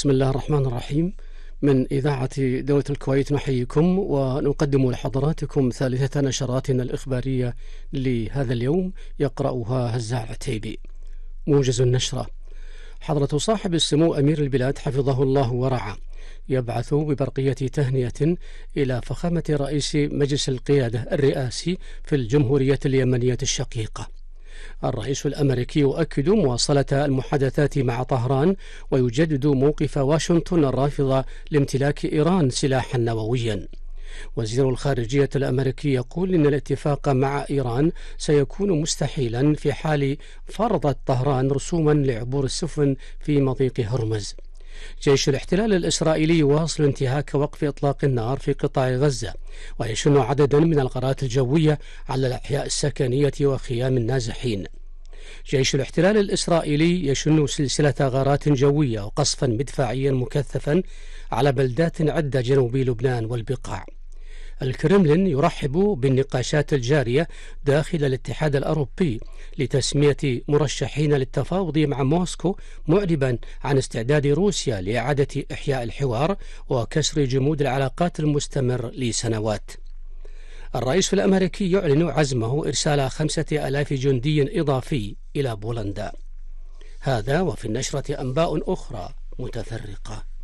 بسم الله الرحمن الرحيم. من إذاعة دولة الكويت نحييكم ونقدم لحضراتكم ثالثة نشراتنا الإخبارية لهذا اليوم، يقرأها هزاع عتيبي. موجز النشرة: حضرة صاحب السمو أمير البلاد حفظه الله ورعاه يبعث ببرقية تهنئة إلى فخامة رئيس مجلس القيادة الرئاسي في الجمهورية اليمنية الشقيقة. الرئيس الأمريكي يؤكد مواصلة المحادثات مع طهران ويجدد موقف واشنطن الرافض لامتلاك إيران سلاحا نوويا. وزير الخارجية الأمريكي يقول إن الاتفاق مع إيران سيكون مستحيلا في حال فرضت طهران رسوما لعبور السفن في مضيق هرمز. جيش الاحتلال الإسرائيلي يواصل انتهاك وقف إطلاق النار في قطاع غزة، ويشن عددا من الغارات الجوية على الأحياء السكنية وخيام النازحين. جيش الاحتلال الإسرائيلي يشن سلسلة غارات جوية وقصفا مدفعيا مكثفا على بلدات عدة جنوب لبنان والبقاع. الكرملين يرحب بالنقاشات الجارية داخل الاتحاد الأوروبي لتسمية مرشحين للتفاوض مع موسكو، معربا عن استعداد روسيا لإعادة إحياء الحوار وكسر جمود العلاقات المستمر لسنوات. الرئيس الأمريكي يعلن عزمه إرسال 5000 جندي إضافي إلى بولندا. هذا وفي النشرة أنباء أخرى متفرقة.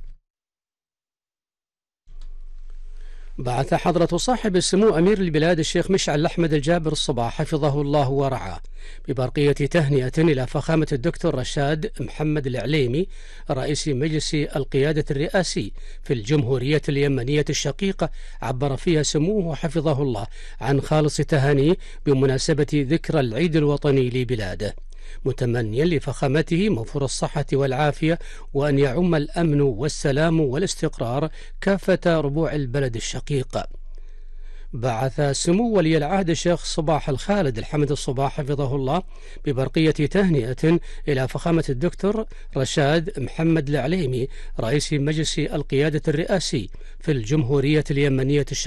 بعث حضرة صاحب السمو أمير البلاد الشيخ مشعل أحمد الجابر الصباح حفظه الله ورعاه ببرقية تهنئة إلى فخامة الدكتور رشاد محمد العليمي رئيس مجلس القيادة الرئاسي في الجمهورية اليمنية الشقيقة، عبر فيها سموه حفظه الله عن خالص تهانيه بمناسبة ذكرى العيد الوطني لبلاده، متمنيا لفخامته موفور الصحة والعافية، وأن يعم الأمن والسلام والاستقرار كافة ربوع البلد الشقيق. بعث سمو ولي العهد الشيخ صباح الخالد الحمد الصباح حفظه الله ببرقية تهنئة إلى فخامة الدكتور رشاد محمد العليمي رئيس مجلس القيادة الرئاسي في الجمهورية اليمنية الشقيقة